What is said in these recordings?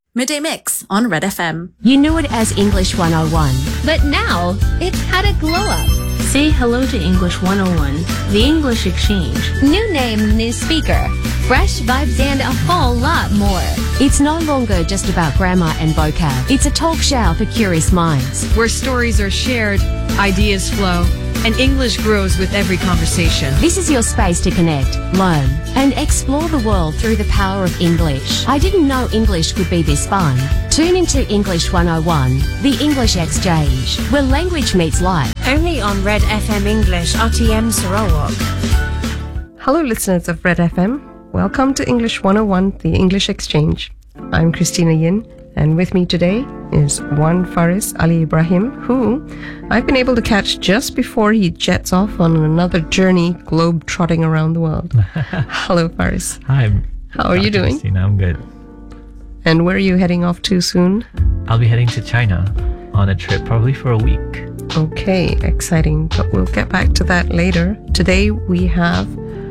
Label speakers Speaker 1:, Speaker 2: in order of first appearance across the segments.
Speaker 1: Midday Mix on Red FM.
Speaker 2: You knew it as English 101.
Speaker 3: But now, it's had a glow up.
Speaker 4: Say hello to English 101, the English exchange.
Speaker 3: New name, new speaker. Fresh vibes and a whole lot more.
Speaker 2: It's no longer just about grammar and vocab. It's a talk show for curious minds.
Speaker 5: Where stories are shared, ideas flow, and English grows with every conversation.
Speaker 2: This is your space to connect, learn, and explore the world through the power of English. I didn't know English could be this fun. Tune into English 101, the English exchange, where language meets life.
Speaker 6: Only on Red FM English, RTM Sarawak.
Speaker 7: Hello listeners of Red FM. Welcome to English 101, the English exchange. I'm Christina Yin, and with me today is Wan Faris Ali Ibrahim, who I've been able to catch just before he jets off on another journey globe-trotting around the world. Hello, Faris.
Speaker 8: Hi.
Speaker 7: How are you doing?
Speaker 8: Christina, I'm good.
Speaker 7: And where are you heading off to soon?
Speaker 8: I'll be heading to China on a trip, probably for a week.
Speaker 7: Okay, exciting, but we'll get back to that later. Today we have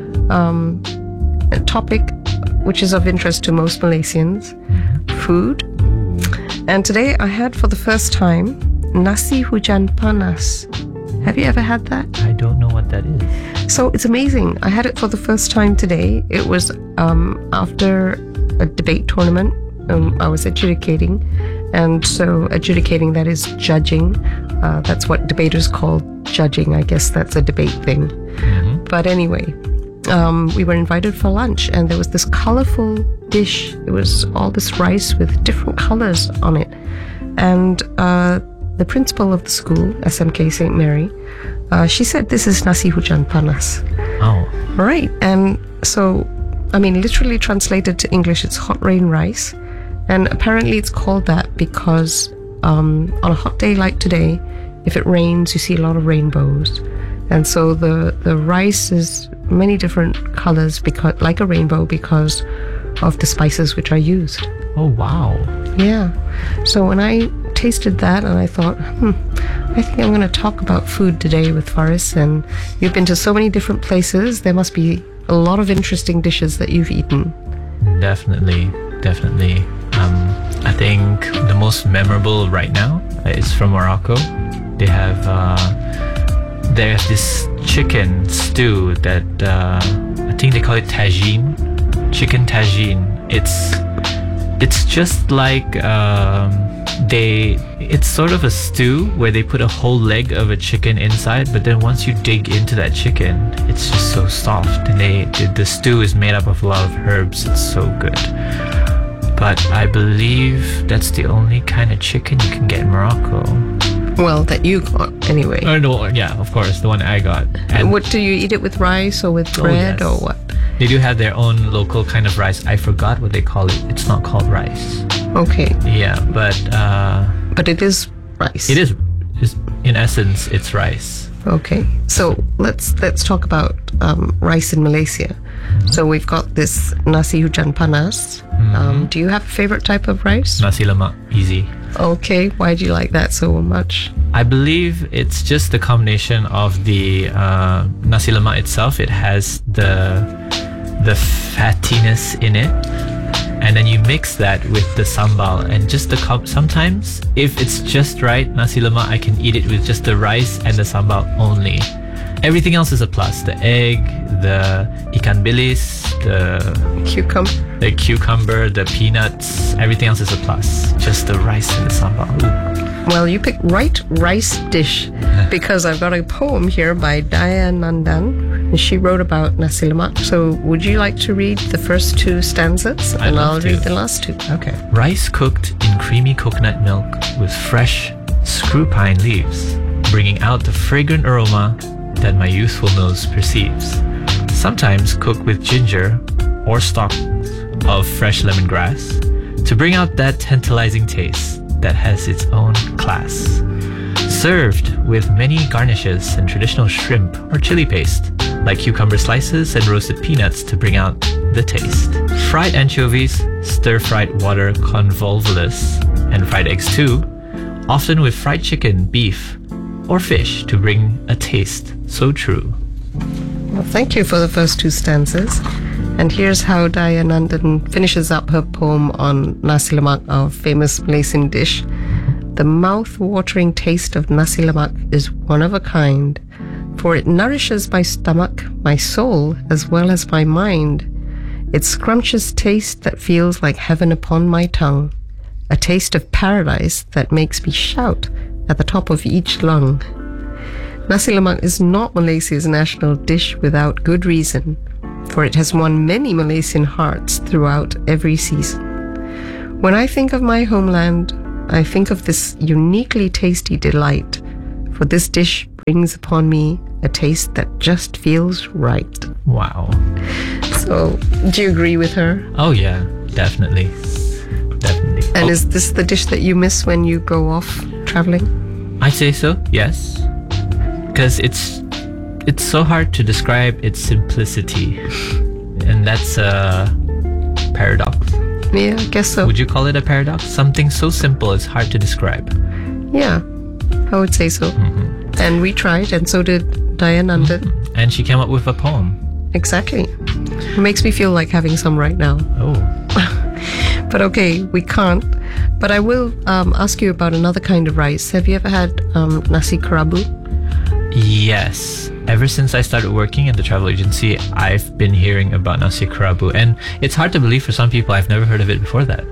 Speaker 7: a topic which is of interest to most Malaysians, food. And today I had for the first time nasi hujan panas. Have you ever had that?
Speaker 8: I don't know what that is.
Speaker 7: So it's amazing. I had it for the first time today. It was after a debate tournament. I was adjudicating. And so adjudicating, that is judging. That's what debaters call judging. I guess that's a debate thing. Mm-hmm. But anyway, we were invited for lunch, and there was this colorful dish. It was all this rice with different colors on it. And the principal of the school, SMK St. Mary, she said, this is nasi hujan panas.
Speaker 8: Oh.
Speaker 7: Right. And so, I mean, literally translated to English, it's hot rain rice. And apparently it's called that because on a hot day like today, if it rains, you see a lot of rainbows. And so the rice is many different colors, because like a rainbow, because of the spices which are used.
Speaker 8: Oh, wow.
Speaker 7: Yeah. So when I tasted that, and I thought, I think I'm going to talk about food today with Faris. And you've been to so many different places. There must be a lot of interesting dishes that you've eaten.
Speaker 8: Definitely. I think the most memorable right now is from Morocco. They have there's this chicken stew that I think they call it tagine, chicken tagine. It's just like it's sort of a stew where they put a whole leg of a chicken inside, but then once you dig into that chicken, it's just so soft, and the stew is made up of a lot of herbs. It's so good. But I believe that's the only kind of chicken you can get in Morocco.
Speaker 7: Well, that you got, anyway.
Speaker 8: No, yeah, of course, the one I got.
Speaker 7: And what do you eat it with rice or with bread or what?
Speaker 8: They do have their own local kind of rice. I forgot what they call it. It's not called rice.
Speaker 7: Okay.
Speaker 8: Yeah, but
Speaker 7: it is rice.
Speaker 8: It is. In essence, it's rice.
Speaker 7: Okay. So let's talk about rice in Malaysia. So we've got this nasi hujan panas. Do you have a favorite type of rice?
Speaker 8: Nasi lemak, easy.
Speaker 7: Okay, why do you like that so much?
Speaker 8: I believe it's just the combination of the nasi lemak itself. It has the fattiness in it, and then you mix that with the sambal, and just sometimes if it's just right, nasi lemak, I can eat it with just the rice and the sambal only. Everything else is a plus. The egg, the ikan bilis, the cucumber, the peanuts, everything else is a plus. Just the rice and the sambal. Ooh.
Speaker 7: Well, you picked right rice dish, because I've got a poem here by Daya Nandan, and she wrote about nasi lemak. So would you like to read the first two stanzas? And I'll read the last two. Okay.
Speaker 8: Rice cooked in creamy coconut milk with fresh screw pine leaves, bringing out the fragrant aroma that my youthful nose perceives. Sometimes cooked with ginger or stalks of fresh lemongrass to bring out that tantalizing taste that has its own class. Served with many garnishes and traditional shrimp or chili paste, like cucumber slices and roasted peanuts to bring out the taste. Fried anchovies, stir-fried water convolvulus, and fried eggs too, often with fried chicken, beef, or fish to bring a taste so true.
Speaker 7: Well, thank you for the first two stanzas. And here's how Daya Nandan finishes up her poem on nasi lemak, our famous Malaysian dish. The mouth-watering taste of nasi lemak is one of a kind, for it nourishes my stomach, my soul, as well as my mind. Its scrumptious taste that feels like heaven upon my tongue, a taste of paradise that makes me shout at the top of each lung. Nasi lemak is not Malaysia's national dish without good reason, for it has won many Malaysian hearts throughout every season. When I think of my homeland, I think of this uniquely tasty delight, for this dish brings upon me a taste that just feels right.
Speaker 8: Wow.
Speaker 7: So, do you agree with her?
Speaker 8: Oh yeah, definitely. Definitely.
Speaker 7: And is this the dish that you miss when you go off traveling?
Speaker 8: I'd say so, yes. Because it's so hard to describe its simplicity. And that's a paradox.
Speaker 7: Yeah, I guess so.
Speaker 8: Would you call it a paradox? Something so simple is hard to describe.
Speaker 7: Yeah, I would say so. And we tried, and so did Daya Nandan.
Speaker 8: And she came up with a poem.
Speaker 7: Exactly. It makes me feel like having some right now.
Speaker 8: Oh.
Speaker 7: But okay, we can't. But I will ask you about another kind of rice. Have you ever had nasi kerabu?
Speaker 8: Yes. Ever since I started working at the travel agency, I've been hearing about nasi kerabu. And it's hard to believe for some people. I've never heard of it before that.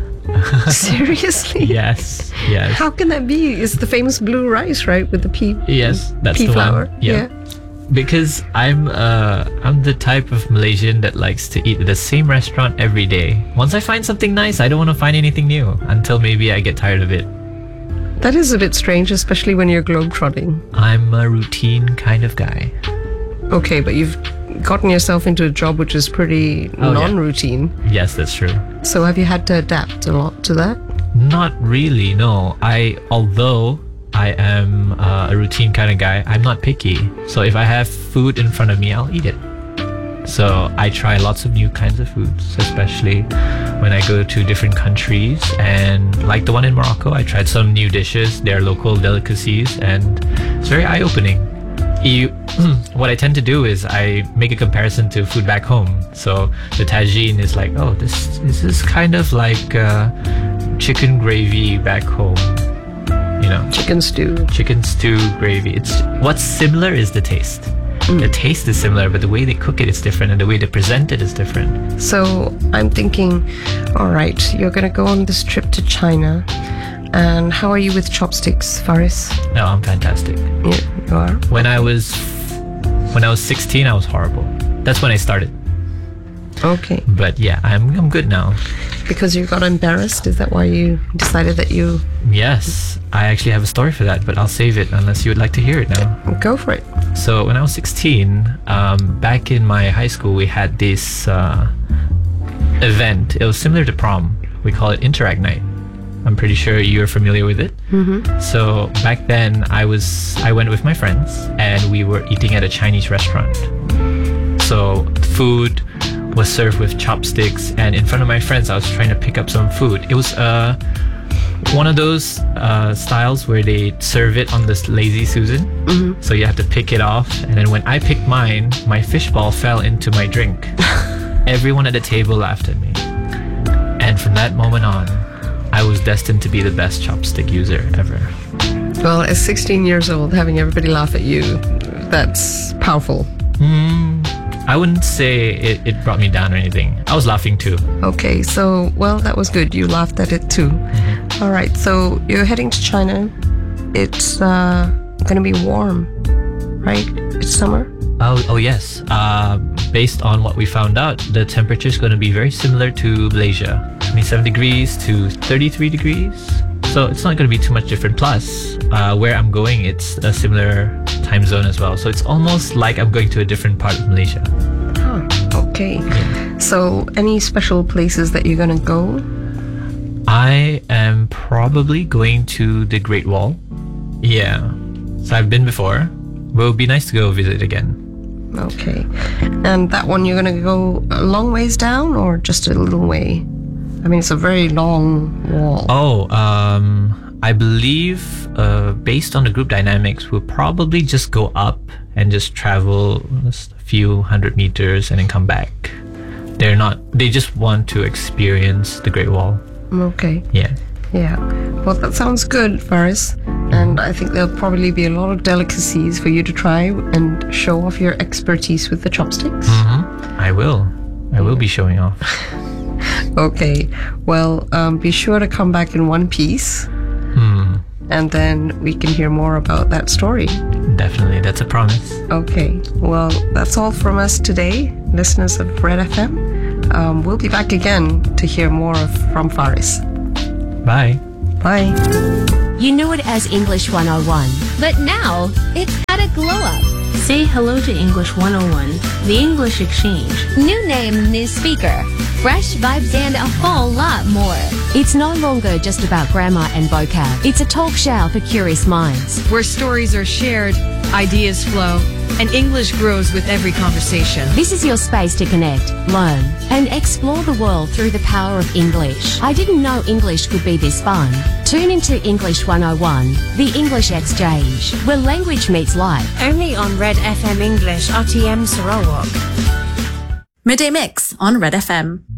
Speaker 7: Seriously?
Speaker 8: Yes.
Speaker 7: How can that be? It's the famous blue rice, right? With the pea.
Speaker 8: Yes, that's
Speaker 7: pea
Speaker 8: the
Speaker 7: flour.
Speaker 8: one. Yeah. Because I'm the type of Malaysian that likes to eat at the same restaurant every day. Once I find something nice, I don't want to find anything new until maybe I get tired of it.
Speaker 7: That is a bit strange, especially when you're globetrotting.
Speaker 8: I'm a routine kind of guy.
Speaker 7: Okay, but you've gotten yourself into a job which is pretty non-routine.
Speaker 8: Yes, that's true.
Speaker 7: So have you had to adapt a lot to that?
Speaker 8: Not really, no. Although I am a routine kind of guy, I'm not picky. So if I have food in front of me, I'll eat it. So I try lots of new kinds of foods, especially when I go to different countries. And like the one in Morocco, I tried some new dishes, their local delicacies, and it's very eye-opening. What I tend to do is I make a comparison to food back home. So the tagine is like, oh, this is kind of like chicken gravy back home. You know,
Speaker 7: chicken stew
Speaker 8: gravy. What's similar is the taste. The taste is similar, but the way they cook it is different, and the way they present it is different.
Speaker 7: So I'm thinking, all right, you're going to go on this trip to China, and how are you with chopsticks, Faris?
Speaker 8: No, I'm fantastic.
Speaker 7: Yeah, you are?
Speaker 8: When I was 16, I was horrible. That's when I started.
Speaker 7: Okay.
Speaker 8: But yeah, I'm good now.
Speaker 7: Because you got embarrassed? Is that why you decided that you...
Speaker 8: Yes, I actually have a story for that, but I'll save it unless you would like to hear it now.
Speaker 7: Go for it.
Speaker 8: So when I was 16, back in my high school, we had this event. It was similar to prom. We call it Interact Night. I'm pretty sure you're familiar with it. Mm-hmm. So back then, I went with my friends, and we were eating at a Chinese restaurant. So food was served with chopsticks, and in front of my friends I was trying to pick up some food. It was one of those styles where they serve it on this Lazy Susan. Mm-hmm. So you have to pick it off, and then when I picked mine, my fishball fell into my drink. Everyone at the table laughed at me, and from that moment on, I was destined to be the best chopstick user ever.
Speaker 7: Well, at 16 years old, having everybody laugh at you, that's powerful.
Speaker 8: I wouldn't say it brought me down or anything. I was laughing too.
Speaker 7: Okay, so, well, that was good. You laughed at it too. Mm-hmm. All right, so you're heading to China. It's going to be warm, right? It's summer?
Speaker 8: Oh yes. Based on what we found out, the temperature is going to be very similar to Malaysia. 27 degrees to 33 degrees. So it's not going to be too much different. Plus, where I'm going, it's a similar time zone as well. So it's almost like I'm going to a different part of Malaysia.
Speaker 7: Okay. Yeah. So any special places that you're going to go?
Speaker 8: I am probably going to the Great Wall. Yeah. So I've been before. But it would be nice to go visit again.
Speaker 7: Okay. And that one you're going to go a long ways down or just a little way? I mean, it's a very long wall.
Speaker 8: Oh, I believe based on the group dynamics, we'll probably just go up and just travel just a few hundred meters and then come back. They just want to experience the Great Wall.
Speaker 7: Okay.
Speaker 8: Yeah.
Speaker 7: Yeah. Well, that sounds good, Faris. And I think there'll probably be a lot of delicacies for you to try and show off your expertise with the chopsticks.
Speaker 8: I will be showing off.
Speaker 7: Okay. Well, be sure to come back in one piece. And then we can hear more about that story.
Speaker 8: Definitely, that's a promise.
Speaker 7: Okay. Well, that's all from us today, listeners of Red FM. We'll be back again to hear more from Faris.
Speaker 8: Bye.
Speaker 7: Bye.
Speaker 2: You knew it as English 101.
Speaker 3: But now, it's had a glow up.
Speaker 4: Say hello to English 101, the English exchange.
Speaker 3: New name, new speaker. Fresh vibes and a whole lot more.
Speaker 2: It's no longer just about grammar and vocab. It's a talk show for curious minds.
Speaker 5: Where stories are shared, ideas flow, and English grows with every conversation.
Speaker 2: This is your space to connect, learn, and explore the world through the power of English. I didn't know English could be this fun. Tune into English 101, the English Exchange, where language meets life.
Speaker 6: Only on Red FM English RTM Sarawak.
Speaker 1: Midday Mix on Red FM.